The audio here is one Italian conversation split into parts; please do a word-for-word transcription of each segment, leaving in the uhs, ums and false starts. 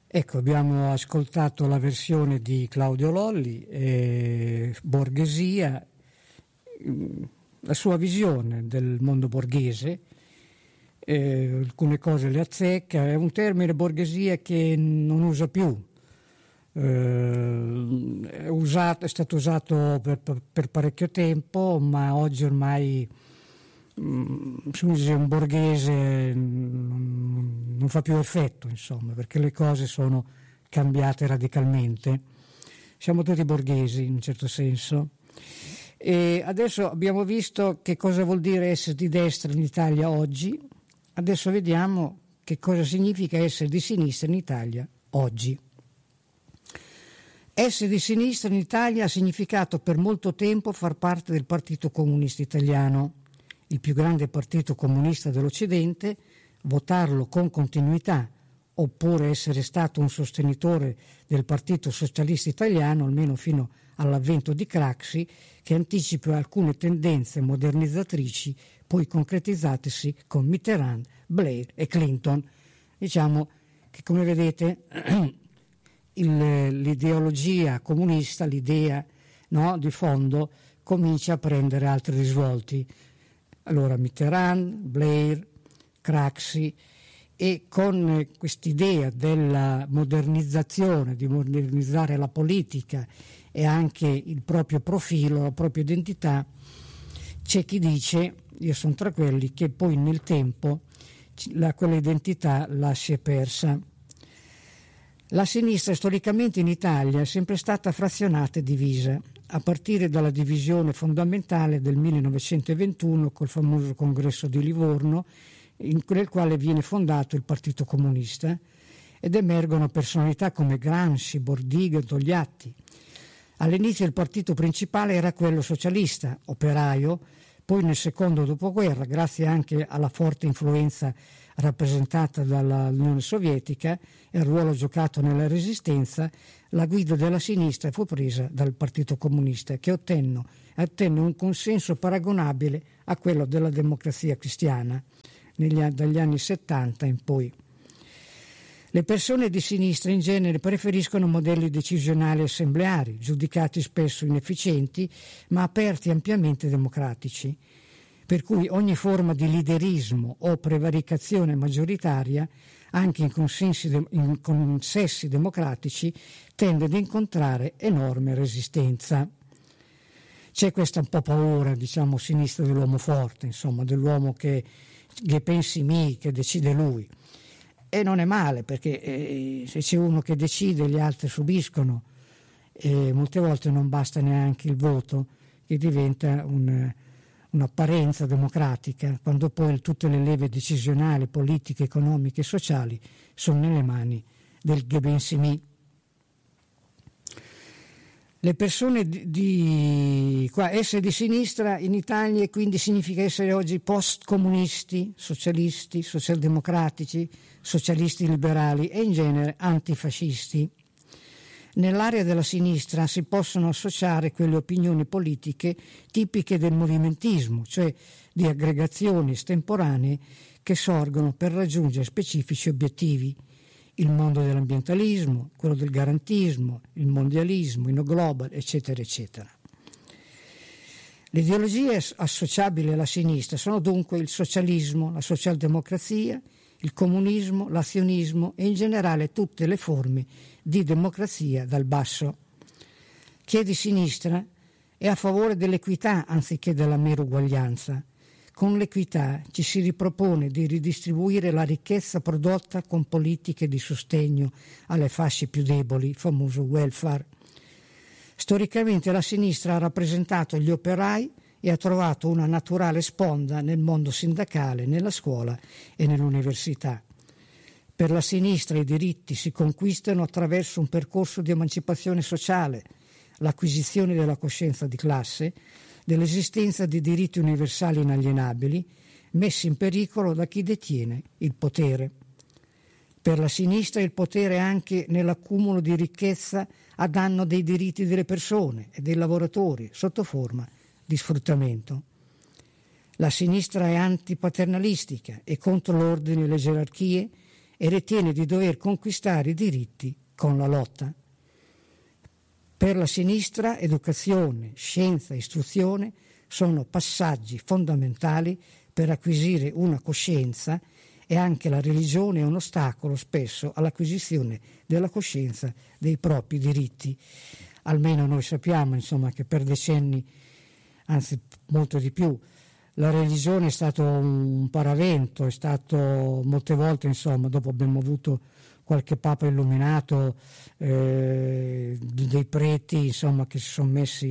Ecco, abbiamo ascoltato la versione di Claudio Lolli, eh, Borghesia, la sua visione del mondo borghese, eh, alcune cose le azzecca. È un termine, borghesia, che non usa più, eh, è, usato, è stato usato per, per parecchio tempo, ma oggi ormai si usa un borghese, non fa più effetto, insomma, perché le cose sono cambiate radicalmente. Siamo tutti borghesi in un certo senso. E adesso abbiamo visto che cosa vuol dire essere di destra in Italia oggi. Adesso vediamo che cosa significa essere di sinistra in Italia oggi. Essere di sinistra in Italia ha significato per molto tempo far parte del Partito Comunista Italiano, il più grande partito comunista dell'Occidente, votarlo con continuità, oppure essere stato un sostenitore del Partito Socialista Italiano, almeno fino all'avvento di Craxi, che anticipa alcune tendenze modernizzatrici, poi concretizzatesi con Mitterrand, Blair e Clinton. Diciamo che, come vedete, il, l'ideologia comunista, l'idea, no, di fondo, comincia a prendere altri risvolti. Allora Mitterrand, Blair, Craxi, e con quest'idea della modernizzazione, di modernizzare la politica e anche il proprio profilo, la propria identità, c'è chi dice, io sono tra quelli, che poi nel tempo la, quella identità la si è persa. La sinistra storicamente in Italia è sempre stata frazionata e divisa, a partire dalla divisione fondamentale del millenovecentoventuno col famoso congresso di Livorno, in, nel quale viene fondato il Partito Comunista, ed emergono personalità come Gramsci, Bordiga e Togliatti. All'inizio il partito principale era quello socialista, operaio, poi nel secondo dopoguerra, grazie anche alla forte influenza rappresentata dall'Unione Sovietica e il ruolo giocato nella resistenza, la guida della sinistra fu presa dal Partito Comunista, che ottenne, ottenne un consenso paragonabile a quello della Democrazia Cristiana negli, dagli anni settanta in poi. Le persone di sinistra in genere preferiscono modelli decisionali assembleari, giudicati spesso inefficienti, ma aperti e ampiamente democratici, per cui ogni forma di leaderismo o prevaricazione maggioritaria, anche in consensi, de- in consessi democratici, tende ad incontrare enorme resistenza. C'è questa un po' paura, diciamo, sinistra dell'uomo forte, insomma, dell'uomo che, che pensi mi, che decide lui. E non è male, perché eh, se c'è uno che decide gli altri subiscono, e molte volte non basta neanche il voto, che diventa un, un'apparenza democratica, quando poi tutte le leve decisionali, politiche, economiche e sociali sono nelle mani del Gebensimi. Le persone di, di qua, essere di sinistra in Italia quindi significa essere oggi post-comunisti, socialisti, socialdemocratici, socialisti liberali e in genere antifascisti. Nell'area della sinistra si possono associare quelle opinioni politiche tipiche del movimentismo, cioè di aggregazioni estemporanee che sorgono per raggiungere specifici obiettivi. Il mondo dell'ambientalismo, quello del garantismo, il mondialismo, il no global, eccetera, eccetera. Le ideologie associabili alla sinistra sono dunque il socialismo, la socialdemocrazia, il comunismo, l'azionismo e in generale tutte le forme di democrazia dal basso. Chi è di sinistra è a favore dell'equità anziché della mera uguaglianza. Con l'equità ci si ripropone di ridistribuire la ricchezza prodotta con politiche di sostegno alle fasce più deboli, il famoso welfare. Storicamente la sinistra ha rappresentato gli operai e ha trovato una naturale sponda nel mondo sindacale, nella scuola e nell'università. Per la sinistra i diritti si conquistano attraverso un percorso di emancipazione sociale, l'acquisizione della coscienza di classe, dell'esistenza di diritti universali inalienabili messi in pericolo da chi detiene il potere. Per la sinistra il potere è anche nell'accumulo di ricchezza a danno dei diritti delle persone e dei lavoratori sotto forma di sfruttamento. La sinistra è antipaternalistica e contro l'ordine e le gerarchie e ritiene di dover conquistare i diritti con la lotta. Per la sinistra educazione, scienza e istruzione sono passaggi fondamentali per acquisire una coscienza, e anche la religione è un ostacolo spesso all'acquisizione della coscienza dei propri diritti. Almeno noi sappiamo, insomma, che per decenni, anzi molto di più, la religione è stato un paravento, è stato molte volte, insomma, dopo abbiamo avuto qualche papa illuminato, eh, dei preti, insomma, che si sono messi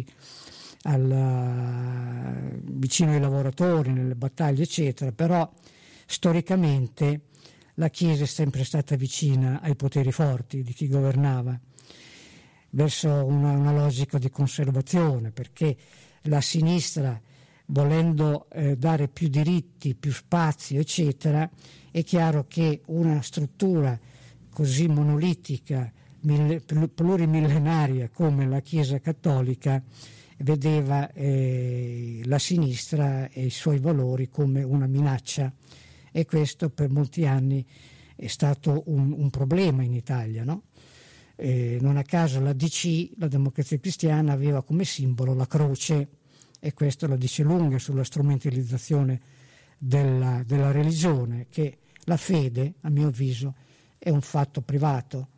alla, vicino ai lavoratori nelle battaglie, eccetera, però storicamente la Chiesa è sempre stata vicina ai poteri forti di chi governava, verso una, una logica di conservazione, perché la sinistra, volendo eh, dare più diritti, più spazio, eccetera, è chiaro che una struttura così monolitica, mille, plurimillenaria come la Chiesa cattolica vedeva eh, la sinistra e i suoi valori come una minaccia, e questo per molti anni è stato un, un problema in Italia, no? Eh, non a caso la D C, la Democrazia Cristiana, aveva come simbolo la croce, e questo la dice lunga sulla strumentalizzazione della, della religione, che la fede, a mio avviso, è un fatto privato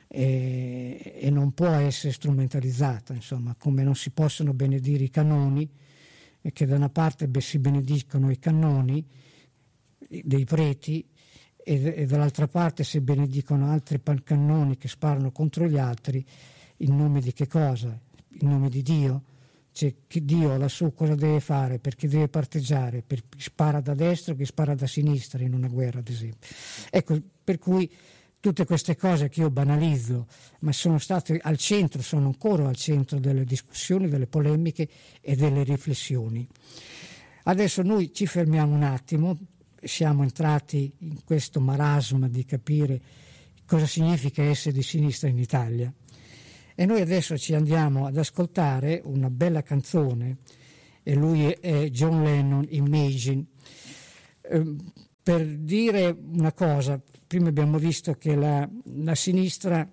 e, e non può essere strumentalizzata, insomma, come non si possono benedire i cannoni, e che da una parte beh, si benedicono i cannoni dei preti e, e dall'altra parte si benedicono altri cannoni che sparano contro gli altri in nome di che cosa? In nome di Dio? Cioè, che Dio lassù cosa deve fare? Perché deve parteggiare? Per chi spara da destra o chi spara da sinistra in una guerra, ad esempio. Ecco, per cui tutte queste cose che io banalizzo, ma sono state al centro, sono ancora al centro delle discussioni, delle polemiche e delle riflessioni. Adesso noi ci fermiamo un attimo, siamo entrati in questo marasma di capire cosa significa essere di sinistra in Italia. E noi adesso ci andiamo ad ascoltare una bella canzone, e lui è John Lennon, Imagine. Eh, per dire una cosa, prima abbiamo visto che la, la sinistra,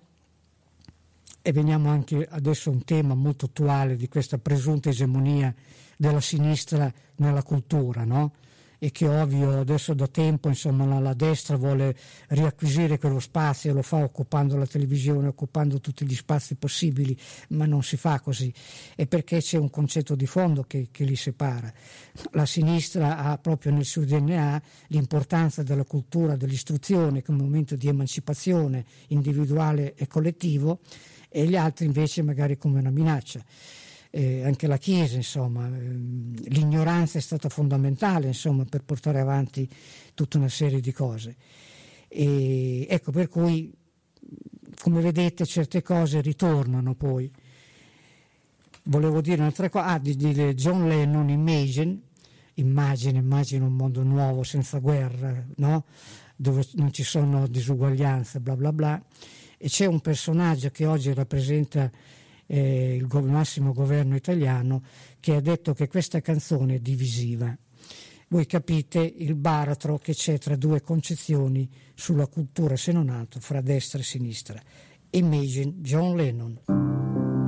e veniamo anche adesso a un tema molto attuale di questa presunta egemonia della sinistra nella cultura, no? E che ovvio adesso da tempo, insomma, la, la destra vuole riacquisire quello spazio, lo fa occupando la televisione, occupando tutti gli spazi possibili, ma non si fa così, e perché c'è un concetto di fondo che, che li separa. La sinistra ha proprio nel suo D N A l'importanza della cultura, dell'istruzione come momento di emancipazione individuale e collettivo, e gli altri invece magari come una minaccia. Eh, anche la Chiesa, insomma, ehm, l'ignoranza è stata fondamentale, insomma, per portare avanti tutta una serie di cose. E ecco, per cui, come vedete, certe cose ritornano poi. Volevo dire un'altra cosa, ah, di, di John Lennon, Imagine, immagine, immagine un mondo nuovo, senza guerra, no? Dove non ci sono disuguaglianze, bla bla bla, e c'è un personaggio che oggi rappresenta Eh, il go- massimo governo italiano, che ha detto che questa canzone è divisiva. Voi capite il baratro che c'è tra due concezioni sulla cultura, se non altro, fra destra e sinistra. Imagine, John Lennon.